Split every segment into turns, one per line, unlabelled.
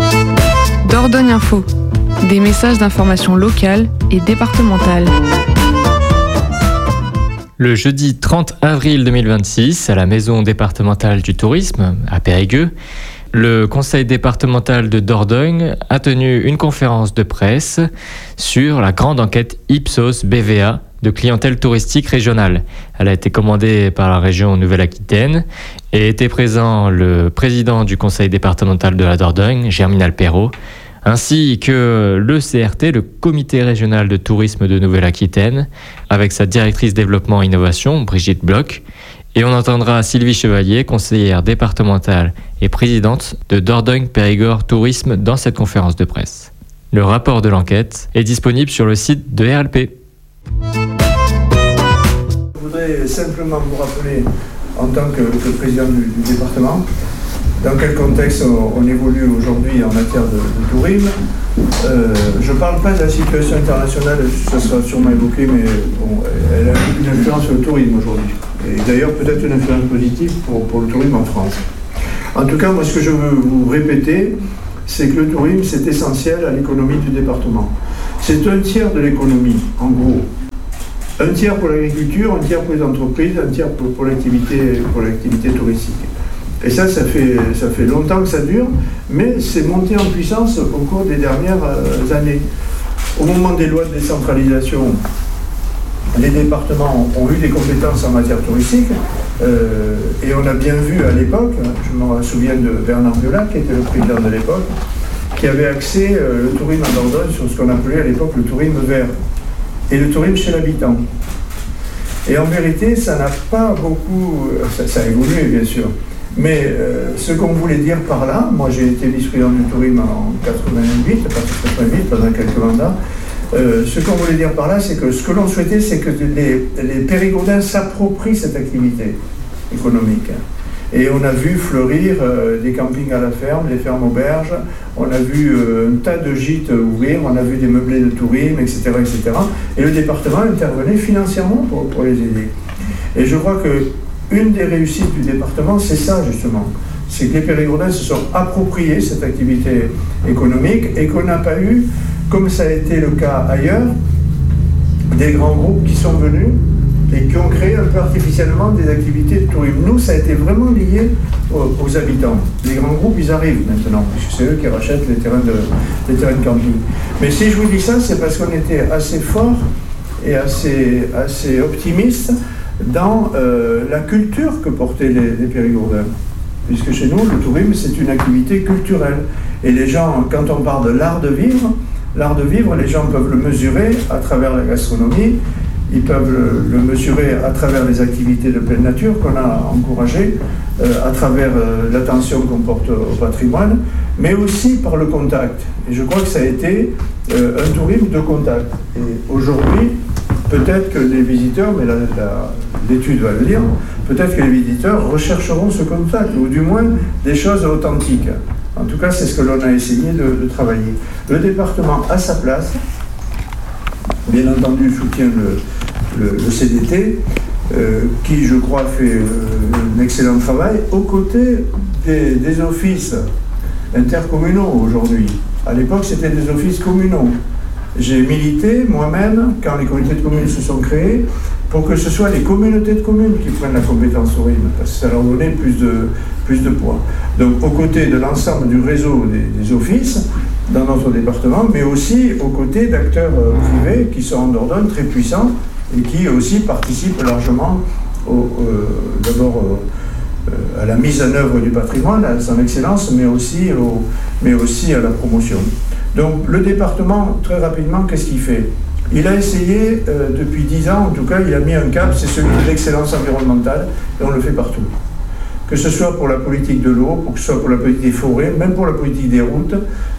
Dordogne Info, des messages d'information locale et départementale.
Le jeudi 30 avril 2026, à la Maison départementale du tourisme, à Périgueux, le conseil départemental de Dordogne a tenu une conférence de presse sur la grande enquête Ipsos BVA de clientèle touristique régionale. Elle a été commandée par la région Nouvelle-Aquitaine et était présent le président du conseil départemental de la Dordogne, Germinal Perrault, ainsi que le CRT, le comité régional de tourisme de Nouvelle-Aquitaine, avec sa directrice développement et innovation, Brigitte Bloch. Et on entendra Sylvie Chevalier, conseillère départementale et présidente de Dordogne Périgord Tourisme dans cette conférence de presse. Le rapport de l'enquête est disponible sur le site de RLP.
Je voudrais simplement vous rappeler, en tant que président du département, dans quel contexte on évolue aujourd'hui en matière de tourisme. Je ne parle pas de la situation internationale, ça sera sûrement évoqué, mais bon, elle a une influence sur le tourisme aujourd'hui. Et d'ailleurs, peut-être une influence positive pour le tourisme en France. En tout cas, moi, ce que je veux vous répéter, c'est que le tourisme, c'est essentiel à l'économie du département. C'est un tiers de l'économie, en gros. Un tiers pour l'agriculture, un tiers pour les entreprises, un tiers pour l'activité touristique. Et ça fait longtemps que ça dure, mais c'est monté en puissance au cours des dernières années. Au moment des lois de décentralisation, les départements ont eu des compétences en matière touristique, et on a bien vu à l'époque, je me souviens de Bernard Viola, qui était le président de l'époque, qui avait axé le tourisme en Dordogne sur ce qu'on appelait à l'époque le tourisme vert, et le tourisme chez l'habitant. Et en vérité, ça n'a pas beaucoup... Ça a évolué, bien sûr. Mais ce qu'on voulait dire par là, moi j'ai été vice-président du tourisme en 88, à partir de 88, pendant quelques mandats, ce qu'on voulait dire par là, c'est que ce que l'on souhaitait, c'est que les Périgourdins s'approprient cette activité économique. Et on a vu fleurir des campings à la ferme, des fermes auberges, on a vu un tas de gîtes ouvrir, on a vu des meublés de tourisme, etc., etc. Et le département intervenait financièrement pour les aider. Et je crois que une des réussites du département, c'est ça justement. C'est que les Périgourdins se sont appropriés cette activité économique et qu'on n'a pas eu, comme ça a été le cas ailleurs, des grands groupes qui sont venus et qui ont créé un peu artificiellement des activités de tourisme. Nous, ça a été vraiment lié aux habitants. Les grands groupes, ils arrivent maintenant, puisque c'est eux qui rachètent les terrains de camping. Mais si je vous dis ça, c'est parce qu'on était assez fort et assez optimiste dans la culture que portaient les Périgourdins. Puisque chez nous, le tourisme, c'est une activité culturelle. Et les gens, quand on parle de l'art de vivre, les gens peuvent le mesurer à travers la gastronomie, ils peuvent le mesurer à travers les activités de pleine nature qu'on a encouragées, à travers l'attention qu'on porte au patrimoine, mais aussi par le contact. Et je crois que ça a été un tourisme de contact. Et aujourd'hui, peut-être que les visiteurs, mais l'étude va le dire, peut-être que les visiteurs rechercheront ce contact, ou du moins des choses authentiques. En tout cas, c'est ce que l'on a essayé de travailler. Le département a sa place, bien entendu soutient le CDT, qui, je crois, fait un excellent travail, aux côtés des offices intercommunaux aujourd'hui. À l'époque, c'était des offices communaux. J'ai milité moi-même, quand les communautés de communes se sont créées, pour que ce soit les communautés de communes qui prennent la compétence tourisme, parce que ça leur donnait plus de poids. Donc aux côtés de l'ensemble du réseau des offices dans notre département, mais aussi aux côtés d'acteurs privés qui sont en Dordogne très puissants et qui aussi participent largement d'abord à la mise en œuvre du patrimoine, à son excellence, mais aussi à la promotion. Donc le département, très rapidement, qu'est-ce qu'il fait ? Il a essayé, depuis 10 ans, en tout cas, il a mis un cap, c'est celui de l'excellence environnementale, et on le fait partout. Que ce soit pour la politique de l'eau, que ce soit pour la politique des forêts, même pour la politique des routes,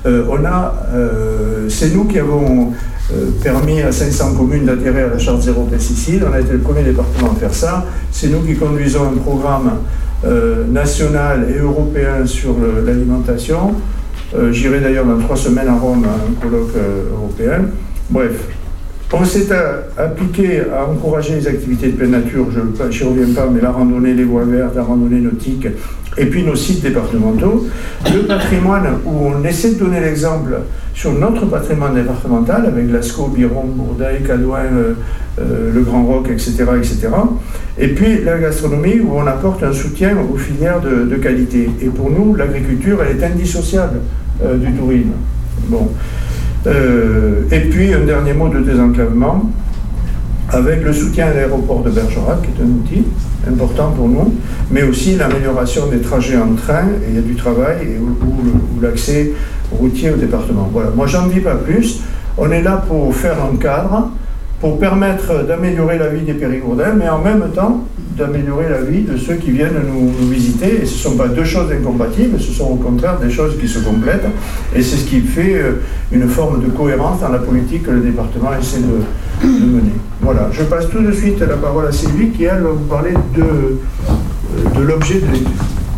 c'est nous qui avons permis à 500 communes d'adhérer à la charte zéro pesticide. On a été le premier département à faire ça. C'est nous qui conduisons un programme national et européen sur l'alimentation. J'irai d'ailleurs dans 3 semaines à Rome à un colloque européen. Bref, on s'est appliqué à encourager les activités de pleine nature, je n'y reviens pas, mais la randonnée, les voies vertes, la randonnée nautique, et puis nos sites départementaux. Le patrimoine, où on essaie de donner l'exemple sur notre patrimoine départemental, avec Lascaux, Biron, Bourdeil, Cadouin, le Grand Roc, etc., etc. Et puis la gastronomie, où on apporte un soutien aux filières de qualité. Et pour nous, l'agriculture, elle est indissociable du tourisme. Bon. Et puis un dernier mot de désenclavement, avec le soutien à l'aéroport de Bergerac, qui est un outil important pour nous, mais aussi l'amélioration des trajets en train, et il y a du travail, ou l'accès routier au département. Voilà, moi j'en dis pas plus, on est là pour faire un cadre, pour permettre d'améliorer la vie des Périgourdins, mais en même temps d'améliorer la vie de ceux qui viennent nous visiter. Et ce ne sont pas deux choses incompatibles, ce sont au contraire des choses qui se complètent. Et c'est ce qui fait une forme de cohérence dans la politique que le département essaie de mener. Voilà, je passe tout de suite la parole à Sylvie qui, elle, va vous parler de l'objet de l'étude.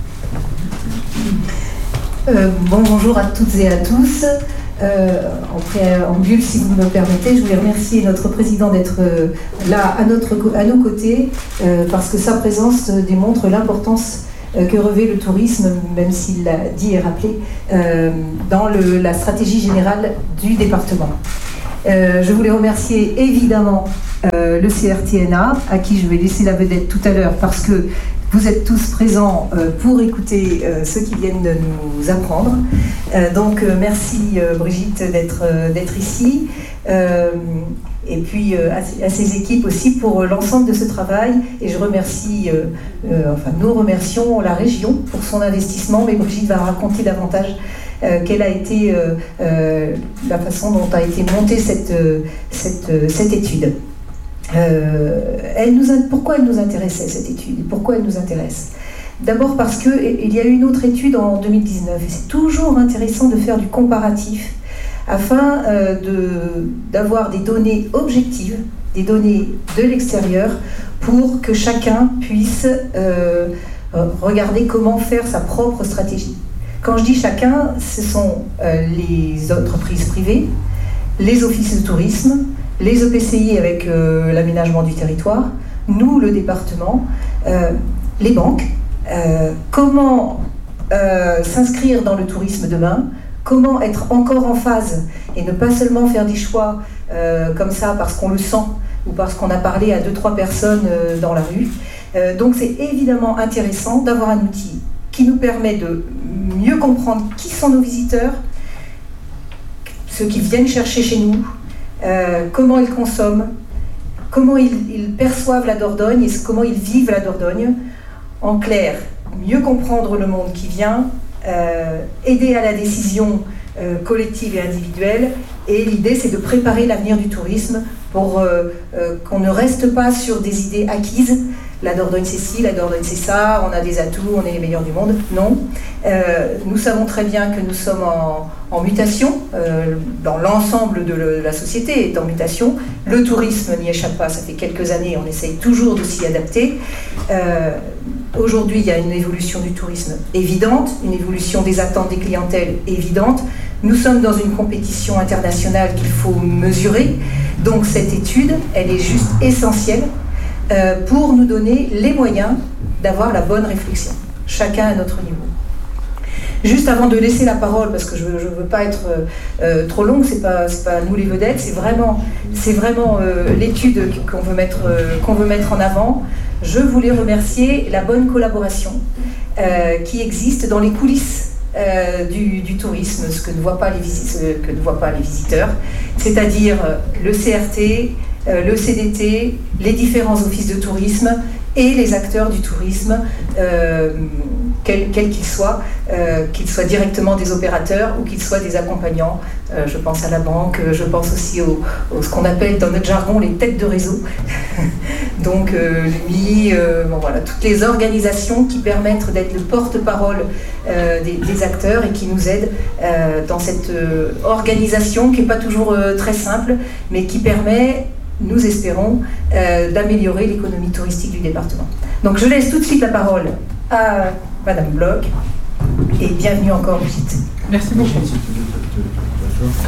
Bonjour à toutes et à tous. En préambule, si vous me permettez, je voulais remercier notre président d'être là à nos côtés, parce que sa présence démontre l'importance que revêt le tourisme, même s'il l'a dit et rappelé, dans la stratégie générale du département. Je voulais remercier évidemment le CRTNA, à qui je vais laisser la vedette tout à l'heure, parce que vous êtes tous présents pour écouter ceux qui viennent de nous apprendre. Donc merci Brigitte d'être ici. Et puis à ses équipes aussi pour l'ensemble de ce travail. Et je remercie, nous remercions la région pour son investissement, mais Brigitte va raconter davantage quelle a été la façon dont a été montée cette étude. Pourquoi elle nous intéressait, cette étude? Pourquoi elle nous intéresse? D'abord parce qu'il y a eu une autre étude en 2019, et c'est toujours intéressant de faire du comparatif afin d'avoir des données objectives, des données de l'extérieur, pour que chacun puisse regarder comment faire sa propre stratégie. Quand je dis chacun, ce sont les entreprises privées, les offices de tourisme, les EPCI avec l'aménagement du territoire, nous, le département, les banques. Comment s'inscrire dans le tourisme demain, comment être encore en phase et ne pas seulement faire des choix comme ça parce qu'on le sent ou parce qu'on a parlé à 2-3 personnes dans la rue. Donc c'est évidemment intéressant d'avoir un outil qui nous permet de mieux comprendre qui sont nos visiteurs, ceux qui viennent chercher chez nous, comment ils consomment, comment ils perçoivent la Dordogne et comment ils vivent la Dordogne. En clair, mieux comprendre le monde qui vient, aider à la décision collective et individuelle. Et l'idée, c'est de préparer l'avenir du tourisme pour qu'on ne reste pas sur des idées acquises. La Dordogne c'est ci, la Dordogne c'est ça, on a des atouts, on est les meilleurs du monde. Non. Nous savons très bien que nous sommes en mutation, dans l'ensemble de la société est en mutation. Le tourisme n'y échappe pas, ça fait quelques années, on essaye toujours de s'y adapter. Aujourd'hui, il y a une évolution du tourisme évidente, une évolution des attentes des clientèles évidente. Nous sommes dans une compétition internationale qu'il faut mesurer. Donc cette étude, elle est juste essentielle pour nous donner les moyens d'avoir la bonne réflexion, chacun à notre niveau. Juste avant de laisser la parole, parce que je ne veux pas être trop longue, c'est pas nous les vedettes, c'est vraiment l'étude qu'on veut mettre en avant. Je voulais remercier la bonne collaboration qui existe dans les coulisses du tourisme, ce que ne voient pas les visiteurs, c'est-à-dire le CRT, le CDT, les différents offices de tourisme et les acteurs du tourisme, quels qu'ils soient directement des opérateurs ou qu'ils soient des accompagnants. Je pense à la banque, je pense aussi ce qu'on appelle dans notre jargon les têtes de réseau. Donc l'UMI, voilà, toutes les organisations qui permettent d'être le porte-parole des acteurs et qui nous aident dans cette organisation qui n'est pas toujours très simple, mais qui permet, nous espérons, d'améliorer l'économie touristique du département. Donc je laisse tout de suite la parole à Madame Bloch et bienvenue encore Brigitte.
Merci beaucoup.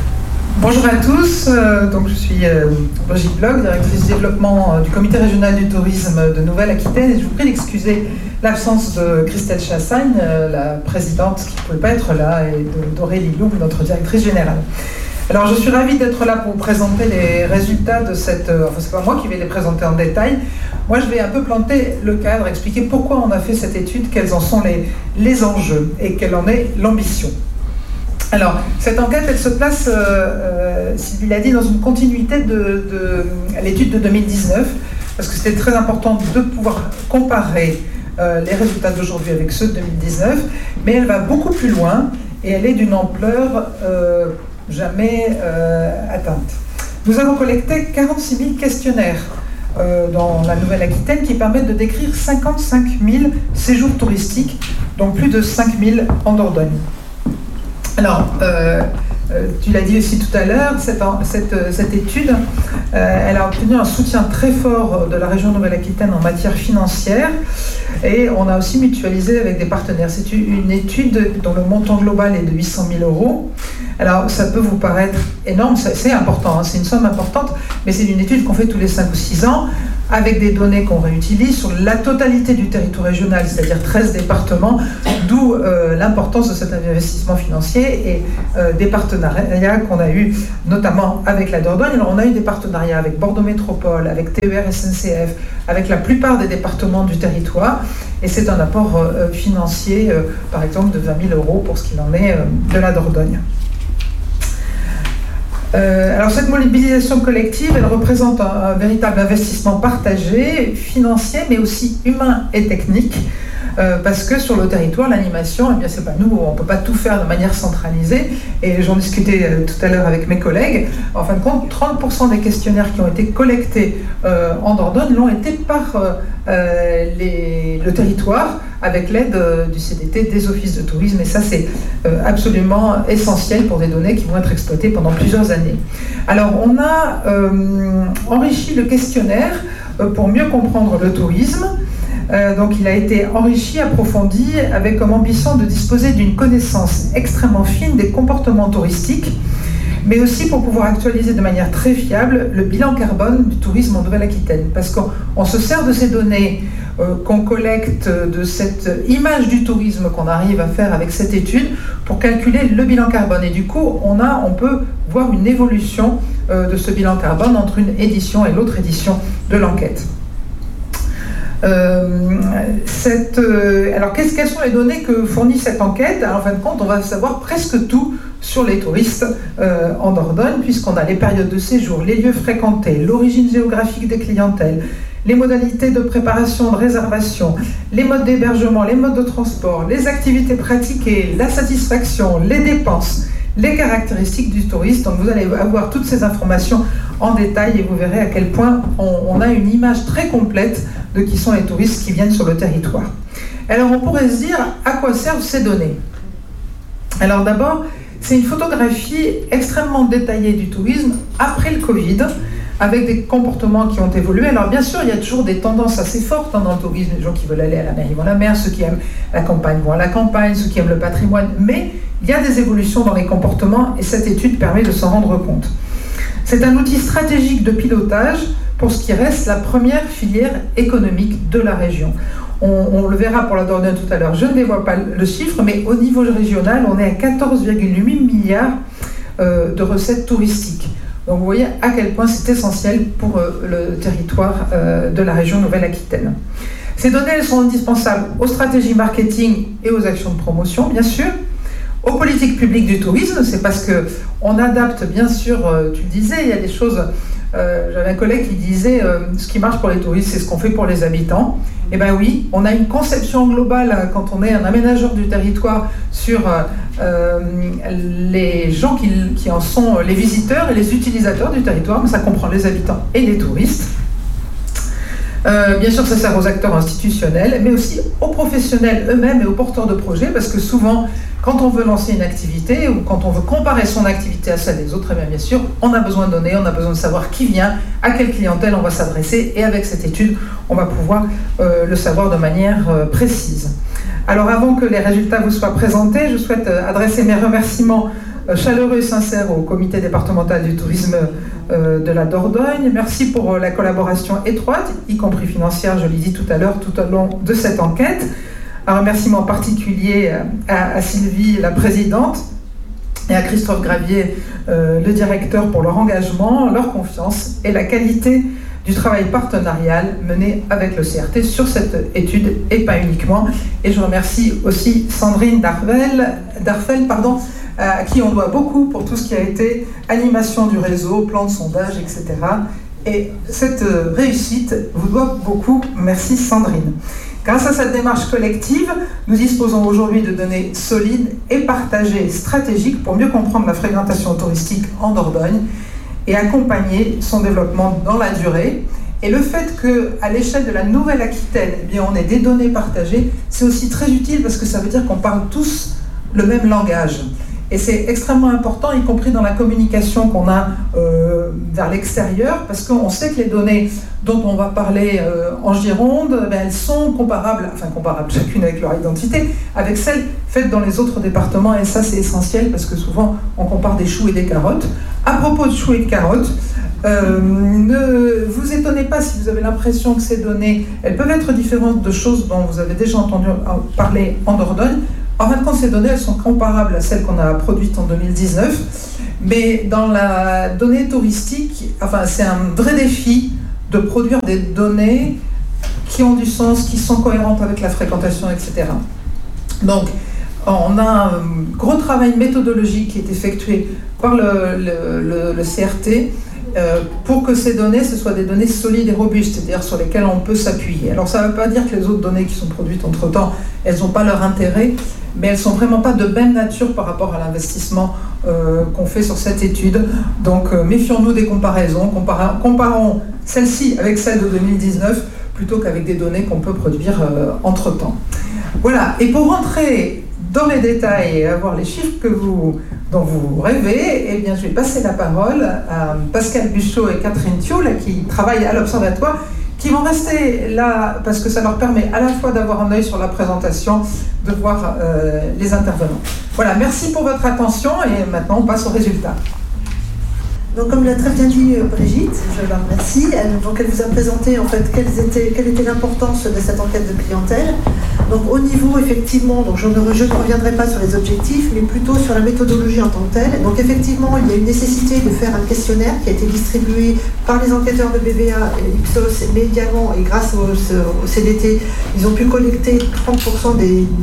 Bonjour à tous, donc je suis Brigitte Bloch, directrice du développement du comité régional du tourisme de Nouvelle-Aquitaine, et je vous prie d'excuser l'absence de Christelle Chassagne, la présidente qui ne pouvait pas être là, et d'Aurélie Loub, notre directrice générale. Alors je suis ravie d'être là pour vous présenter les résultats de cette... Enfin c'est pas moi qui vais les présenter en détail, moi je vais un peu planter le cadre, expliquer pourquoi on a fait cette étude, quels en sont les enjeux et quelle en est l'ambition. Alors, cette enquête, elle se place, Sylvie l'a dit, dans une continuité de l'étude de 2019, parce que c'était très important de pouvoir comparer les résultats d'aujourd'hui avec ceux de 2019, mais elle va beaucoup plus loin et elle est d'une ampleur jamais atteinte. Nous avons collecté 46 000 questionnaires dans la Nouvelle-Aquitaine qui permettent de décrire 55 000 séjours touristiques, dont plus de 5 000 en Dordogne. Alors, tu l'as dit aussi tout à l'heure, cette étude, elle a obtenu un soutien très fort de la région Nouvelle-Aquitaine en matière financière et on a aussi mutualisé avec des partenaires. C'est une étude dont le montant global est de 800 000 €. Alors, ça peut vous paraître énorme, c'est important, hein, c'est une somme importante, mais c'est une étude qu'on fait tous les 5 ou 6 ans avec des données qu'on réutilise sur la totalité du territoire régional, c'est-à-dire 13 départements, d'où l'importance de cet investissement financier et des partenariats qu'on a eu notamment avec la Dordogne. Alors on a eu des partenariats avec Bordeaux Métropole, avec TER SNCF, avec la plupart des départements du territoire, et c'est un apport financier, par exemple de 20 000 € pour ce qu'il en est de la Dordogne. Alors cette mobilisation collective, elle représente un véritable investissement partagé, financier, mais aussi humain et technique, parce que sur le territoire, l'animation, eh bien c'est pas nous, on ne peut pas tout faire de manière centralisée, et j'en discutais tout à l'heure avec mes collègues. En fin de compte, 30% des questionnaires qui ont été collectés en Dordogne l'ont été par le territoire, avec l'aide du CDT, des offices de tourisme, et ça c'est absolument essentiel pour des données qui vont être exploitées pendant plusieurs années. Alors on a enrichi le questionnaire pour mieux comprendre le tourisme. Donc il a été enrichi, approfondi, avec comme ambition de disposer d'une connaissance extrêmement fine des comportements touristiques, mais aussi pour pouvoir actualiser de manière très fiable le bilan carbone du tourisme en Nouvelle-Aquitaine. Parce qu'on se sert de ces données qu'on collecte, de cette image du tourisme qu'on arrive à faire avec cette étude pour calculer le bilan carbone. Et du coup, on peut voir une évolution de ce bilan carbone entre une édition et l'autre édition de l'enquête. Alors, quelles sont les données que fournit cette enquête? Alors, en fin de compte, on va savoir presque tout sur les touristes en Dordogne, puisqu'on a les périodes de séjour, les lieux fréquentés, l'origine géographique des clientèles, les modalités de préparation, de réservation, les modes d'hébergement, les modes de transport, les activités pratiquées, la satisfaction, les dépenses, les caractéristiques du touriste. Donc vous allez avoir toutes ces informations en détail et vous verrez à quel point on a une image très complète de qui sont les touristes qui viennent sur le territoire. Alors on pourrait se dire à quoi servent ces données? Alors d'abord, c'est une photographie extrêmement détaillée du tourisme après le Covid, avec des comportements qui ont évolué. Alors bien sûr, il y a toujours des tendances assez fortes dans le tourisme. Les gens qui veulent aller à la mer, ils vont à la mer. Ceux qui aiment la campagne vont à la campagne. Ceux qui aiment le patrimoine. Mais il y a des évolutions dans les comportements et cette étude permet de s'en rendre compte. C'est un outil stratégique de pilotage pour ce qui reste la première filière économique de la région. On le verra pour la Dordogne tout à l'heure. Je ne dévoile pas le chiffre, mais au niveau régional, on est à 14,8 milliards de recettes touristiques. Donc vous voyez à quel point c'est essentiel pour le territoire de la région Nouvelle-Aquitaine. Ces données, elles sont indispensables aux stratégies marketing et aux actions de promotion, bien sûr, aux politiques publiques du tourisme. C'est parce qu'on adapte, bien sûr, tu le disais, il y a des choses... J'avais un collègue qui disait ce qui marche pour les touristes, c'est ce qu'on fait pour les habitants. Eh bien oui, on a une conception globale quand on est un aménageur du territoire sur les gens qui en sont les visiteurs et les utilisateurs du territoire, mais ça comprend les habitants et les touristes. Bien sûr, ça sert aux acteurs institutionnels, mais aussi aux professionnels eux-mêmes et aux porteurs de projets, parce que souvent, quand on veut lancer une activité ou quand on veut comparer son activité à celle des autres, eh bien sûr, on a besoin de données, on a besoin de savoir qui vient, à quelle clientèle on va s'adresser, et avec cette étude, on va pouvoir le savoir de manière précise. Alors avant que les résultats vous soient présentés, je souhaite adresser mes remerciements chaleureux et sincère au comité départemental du tourisme de la Dordogne. Merci pour la collaboration étroite, y compris financière, je l'ai dit tout à l'heure, tout au long de cette enquête. Un remerciement particulier à Sylvie, la présidente, et à Christophe Gravier, le directeur, pour leur engagement, leur confiance et la qualité du travail partenarial mené avec le CRT sur cette étude et pas uniquement. Et je remercie aussi Sandrine Darfel, à qui on doit beaucoup pour tout ce qui a été animation du réseau, plan de sondage, etc. Et cette réussite vous doit beaucoup. Merci Sandrine. Grâce à cette démarche collective, nous disposons aujourd'hui de données solides et partagées, stratégiques, pour mieux comprendre la fréquentation touristique en Dordogne et accompagner son développement dans la durée. Et le fait qu'à l'échelle de la Nouvelle-Aquitaine, eh bien, on ait des données partagées, c'est aussi très utile parce que ça veut dire qu'on parle tous le même langage. Et c'est extrêmement important, y compris dans la communication qu'on a vers l'extérieur, parce qu'on sait que les données dont on va parler en Gironde, elles sont comparables chacune avec leur identité, avec celles faites dans les autres départements, et ça c'est essentiel, parce que souvent on compare des choux et des carottes. À propos de choux et de carottes, ne vous étonnez pas si vous avez l'impression que ces données, elles peuvent être différentes de choses dont vous avez déjà entendu parler en Dordogne. En fin de compte, ces données, elles sont comparables à celles qu'on a produites en 2019, mais dans la donnée touristique, c'est un vrai défi de produire des données qui ont du sens, qui sont cohérentes avec la fréquentation, etc. Donc, on a un gros travail méthodologique qui est effectué par le CRT pour que ces données, ce soient des données solides et robustes, c'est-à-dire sur lesquelles on peut s'appuyer. Alors ça ne veut pas dire que les autres données qui sont produites entre-temps, elles n'ont pas leur intérêt, mais elles ne sont vraiment pas de même nature par rapport à l'investissement qu'on fait sur cette étude. Donc méfions-nous des comparaisons, comparons celle-ci avec celle de 2019, plutôt qu'avec des données qu'on peut produire entre-temps. Voilà, et pour rentrer dans les détails et avoir les chiffres dont vous rêvez, eh bien, je vais passer la parole à Pascal Buchot et Catherine Thiault, qui travaillent à l'Observatoire, qui vont rester là parce que ça leur permet à la fois d'avoir un œil sur la présentation, de voir les intervenants. Voilà, merci pour votre attention et maintenant on passe aux résultats.
Donc, comme l'a très bien dit Brigitte, je la remercie. Elle vous a présenté en fait quelle était l'importance de cette enquête de clientèle. Donc au niveau effectivement, donc je ne reviendrai pas sur les objectifs, mais plutôt sur la méthodologie en tant que telle. Donc effectivement, il y a une nécessité de faire un questionnaire qui a été distribué par les enquêteurs de BVA et Ipsos, mais également, et grâce au CDT, ils ont pu collecter 30%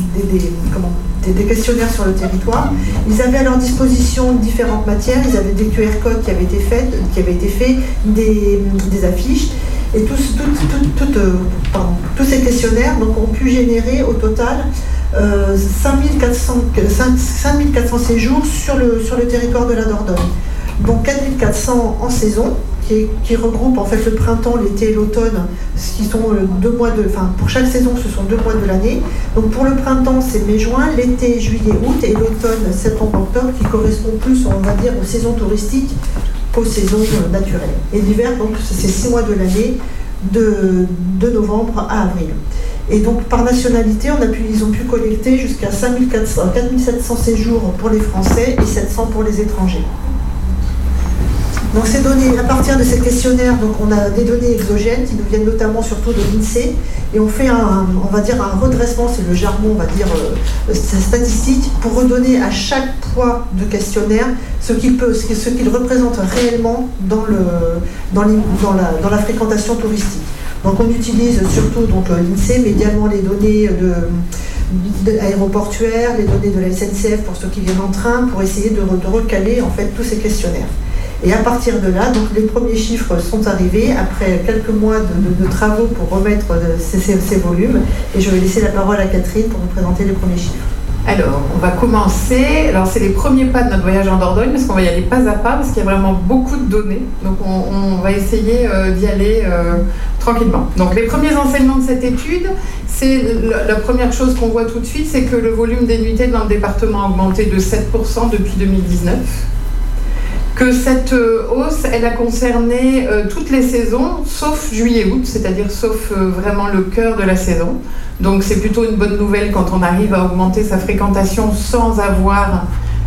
des questionnaires sur le territoire. Ils avaient à leur disposition différentes matières, ils avaient des QR codes qui avaient été faits, des affiches. Et tous ces questionnaires donc, ont pu générer au total 5400 séjours sur le territoire de la Dordogne. Donc 4400 en saison, qui regroupe en fait le printemps, l'été et l'automne, qui sont 2 mois pour chaque saison, ce sont 2 mois de l'année. Donc pour le printemps, c'est mai-juin, l'été, juillet-août, et l'automne, septembre-octobre, qui correspond plus, on va dire, aux saisons touristiques qu'aux saisons naturelles. Et l'hiver, donc, c'est 6 mois de l'année, de novembre à avril. Et donc, par nationalité, ils ont pu collecter jusqu'à 4700 séjours pour les Français et 700 pour les étrangers. Donc, ces données, à partir de ces questionnaires, donc, on a des données exogènes qui nous viennent notamment surtout de l'INSEE, et on fait un redressement, c'est le jargon, on va dire, statistique, pour redonner à chaque poids de questionnaire ce qu'il représente réellement dans la fréquentation touristique. Donc on utilise surtout l'INSEE, mais également les données aéroportuaires, les données de la SNCF pour ceux qui viennent en train, pour essayer de recaler en fait tous ces questionnaires. Et à partir de là, donc, les premiers chiffres sont arrivés après quelques mois de travaux pour remettre ces volumes. Et je vais laisser la parole à Catherine pour vous présenter les premiers chiffres.
Alors, on va commencer. Alors, c'est les premiers pas de notre voyage en Dordogne, parce qu'on va y aller pas à pas, parce qu'il y a vraiment beaucoup de données. Donc, on va essayer d'y aller tranquillement. Donc, les premiers enseignements de cette étude, c'est la première chose qu'on voit tout de suite, c'est que le volume des nuitées dans le département a augmenté de 7% depuis 2019. Que cette hausse, elle a concerné toutes les saisons, sauf juillet-août, c'est-à-dire sauf vraiment le cœur de la saison. Donc c'est plutôt une bonne nouvelle quand on arrive à augmenter sa fréquentation sans avoir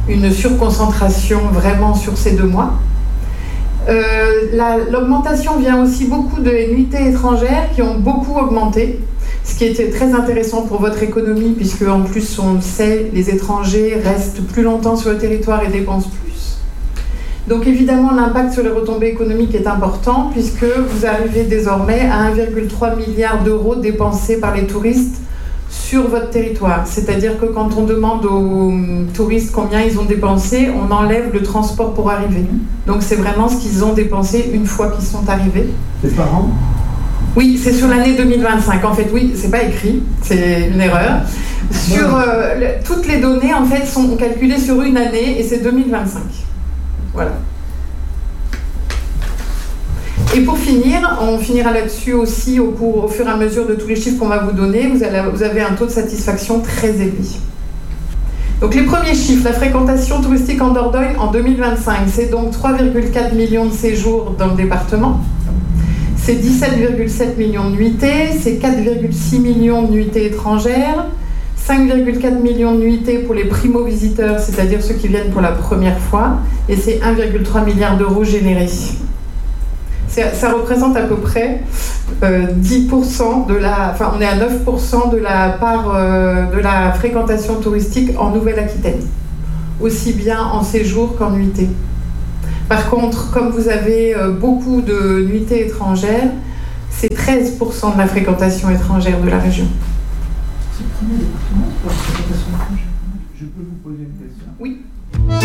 une surconcentration vraiment sur ces 2 mois. L'augmentation vient aussi beaucoup de nuitées étrangères qui ont beaucoup augmenté, ce qui était très intéressant pour votre économie, puisque en plus on le sait, les étrangers restent plus longtemps sur le territoire et dépensent plus. Donc évidemment l'impact sur les retombées économiques est important, puisque vous arrivez désormais à 1,3 milliard d'euros dépensés par les touristes sur votre territoire. C'est-à-dire que quand on demande aux touristes combien ils ont dépensé, on enlève le transport pour arriver. Donc c'est vraiment ce qu'ils ont dépensé une fois qu'ils sont arrivés.
C'est par an ?
Oui, c'est sur l'année 2025. En fait, oui, c'est pas écrit, c'est une erreur. Toutes les données, en fait, sont calculées sur une année et c'est 2025. Voilà. Et pour finir, on finira là-dessus aussi au fur et à mesure de tous les chiffres qu'on va vous donner. Vous avez un taux de satisfaction très élevé. Donc les premiers chiffres, la fréquentation touristique en Dordogne en 2025, c'est donc 3,4 millions de séjours dans le département. C'est 17,7 millions de nuitées, c'est 4,6 millions de nuitées étrangères, 5,4 millions de nuitées pour les primo-visiteurs, c'est-à-dire ceux qui viennent pour la première fois, et c'est 1,3 milliard d'euros générés. Ça représente à peu près 10% de la... Enfin, on est à 9% de la part de la fréquentation touristique en Nouvelle-Aquitaine, aussi bien en séjour qu'en nuitée. Par contre, comme vous avez beaucoup de nuitées étrangères, c'est 13% de la fréquentation étrangère de la région.
C'est le premier département pour la fréquentation étrangère. Je peux vous poser une question ?
Oui.